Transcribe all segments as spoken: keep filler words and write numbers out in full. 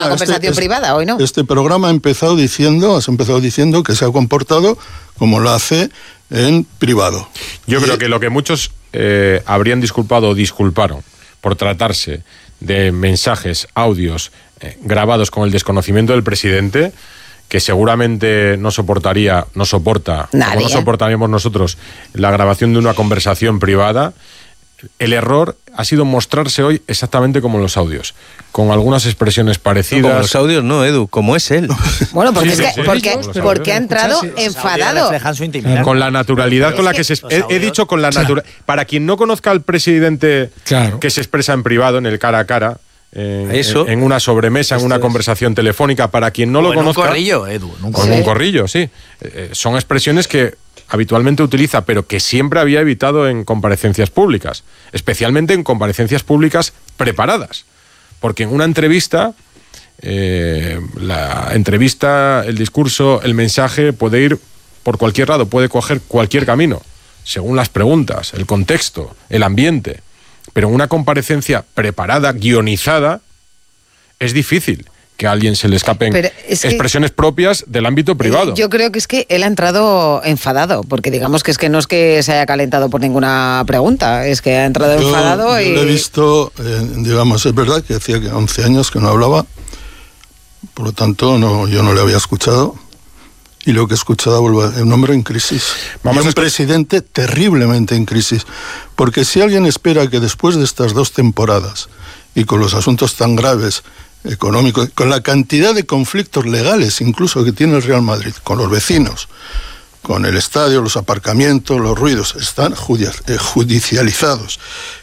La conversación este, privada, hoy no. Este programa ha empezado diciendo, has empezado diciendo que se ha comportado como lo hace en privado. Yo y, creo que lo que muchos eh, habrían disculpado o disculparon por tratarse de mensajes, audios eh, grabados con el desconocimiento del presidente, que seguramente no soportaría, no soporta, Nadie, como no ¿eh? soportaríamos nosotros la grabación de una conversación privada. El error ha sido mostrarse hoy exactamente como en los audios, con algunas expresiones parecidas. No, como los audios no, Edu, como es él. Bueno, porque, Sí, es sí, que, sí, porque, sí, sí, porque ha entrado sí, sí, enfadado. Su intimidad. Con la naturalidad con la que se... He, he dicho con la naturalidad... Para quien no conozca al presidente Claro. que se expresa en privado, en el cara a cara, en, Eso. en, en una sobremesa, en una es. conversación telefónica, para quien no O lo en conozca... un corrillo, Edu. En un Con corrillo. un corrillo, sí. Eh, son expresiones que habitualmente utiliza, pero que siempre había evitado en comparecencias públicas, especialmente en comparecencias públicas preparadas. Porque en una entrevista, eh, la entrevista, el discurso, el mensaje puede ir por cualquier lado, puede coger cualquier camino, según las preguntas, el contexto, el ambiente. Pero en una comparecencia preparada, guionizada, es difícil que a alguien se le escapen es que, expresiones propias del ámbito privado. Eh, yo creo que es que él ha entrado enfadado, porque digamos que es que no es que se haya calentado por ninguna pregunta, es que ha entrado yo, enfadado yo y... lo he visto, eh, digamos, es verdad que hacía once años que no hablaba, por lo tanto no, yo no le había escuchado, y lo que he escuchado vuelve un hombre en crisis. Vamos y un a escu- presidente terriblemente en crisis, porque si alguien espera que después de estas dos temporadas, y con los asuntos tan graves, económico, con la cantidad de conflictos legales incluso que tiene el Real Madrid, con los vecinos, con el estadio, los aparcamientos, los ruidos, están judicializados,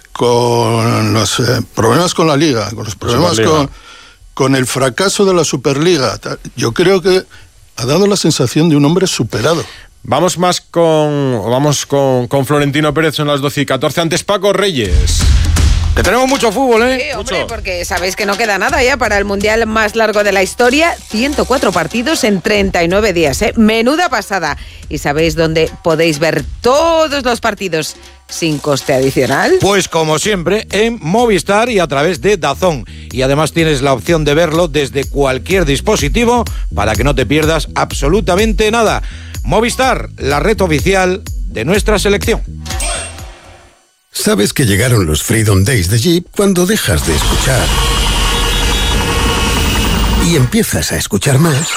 con los eh, problemas con la Liga, con los problemas Superliga. con, con el fracaso de la Superliga. Yo creo que ha dado la sensación de un hombre superado. Vamos más con vamos con, con Florentino Pérez, son las doce y catorce. Antes Paco Reyes. Que tenemos mucho fútbol, ¿eh? Sí, hombre, porque sabéis que no queda nada ya para el mundial más largo de la historia. ciento cuatro partidos en treinta y nueve días, ¿eh? Menuda pasada. ¿Y sabéis dónde podéis ver todos los partidos sin coste adicional? Pues como siempre, en Movistar y a través de DAZN. Y además tienes la opción de verlo desde cualquier dispositivo para que no te pierdas absolutamente nada. Movistar, la red oficial de nuestra selección. Sabes que llegaron los Freedom Days de Jeep cuando dejas de escuchar y empiezas a escuchar más.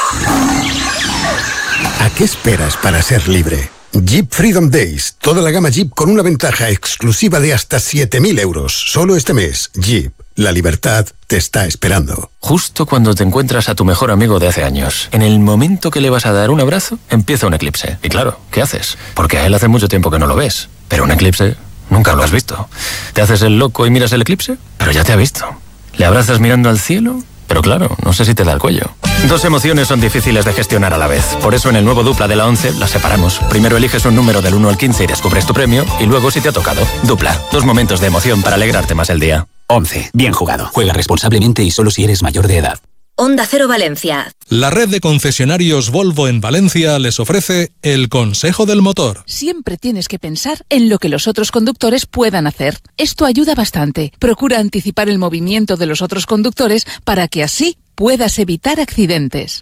¿A qué esperas para ser libre? Jeep Freedom Days, toda la gama Jeep con una ventaja exclusiva de hasta siete mil euros. Solo este mes, Jeep, la libertad te está esperando. Justo cuando te encuentras a tu mejor amigo de hace años, en el momento que le vas a dar un abrazo, empieza un eclipse. Y claro, ¿qué haces? Porque a él hace mucho tiempo que no lo ves. Pero un eclipse... nunca lo has visto. ¿Te haces el loco y miras el eclipse? Pero ya te ha visto. ¿Le abrazas mirando al cielo? Pero claro, no sé si te da el cuello. Dos emociones son difíciles de gestionar a la vez. Por eso en el nuevo Dupla de la once las separamos. Primero eliges un número del uno al quince y descubres tu premio. Y luego si te ha tocado. Dupla. Dos momentos de emoción para alegrarte más el día. once. Bien jugado. Juega responsablemente y solo si eres mayor de edad. Onda Cero Valencia. La red de concesionarios Volvo en Valencia les ofrece el consejo del motor. Siempre tienes que pensar en lo que los otros conductores puedan hacer. Esto ayuda bastante. Procura anticipar el movimiento de los otros conductores para que así puedas evitar accidentes.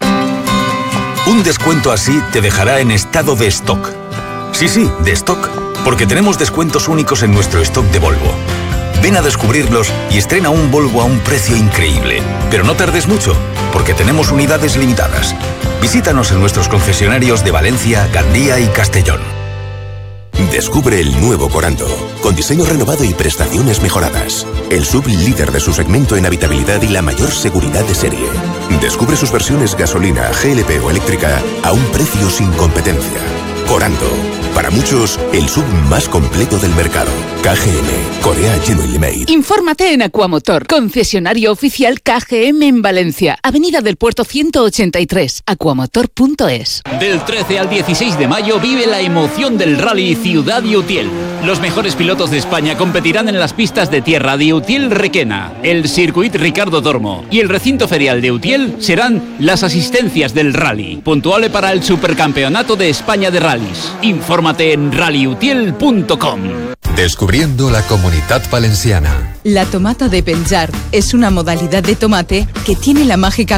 Un descuento así te dejará en estado de stock. Sí, sí, de stock. Porque tenemos descuentos únicos en nuestro stock de Volvo. Ven a descubrirlos y estrena un Volvo a un precio increíble. Pero no tardes mucho, porque tenemos unidades limitadas. Visítanos en nuestros concesionarios de Valencia, Gandía y Castellón. Descubre el nuevo Corando, con diseño renovado y prestaciones mejoradas. El sub líder de su segmento en habitabilidad y la mayor seguridad de serie. Descubre sus versiones gasolina, G L P o eléctrica a un precio sin competencia. Corando, para muchos, el sub más completo del mercado. K G M, Korea Genuinely Made. Infórmate en Aquamotor, concesionario oficial K G M en Valencia, Avenida del Puerto ciento ochenta y tres, aquamotor punto es. Del trece al dieciséis de mayo vive la emoción del Rally Ciudad de Utiel. Los mejores pilotos de España competirán en las pistas de tierra de Utiel-Requena, el Circuit Ricardo Tormo y el recinto ferial de Utiel serán las asistencias del Rally, puntuable para el Supercampeonato de España de Rallys. Infórmate en rally utiel punto com. Descubriendo la Comunitat Valenciana. La tomata de penjar es una modalidad de tomate que tiene la mágica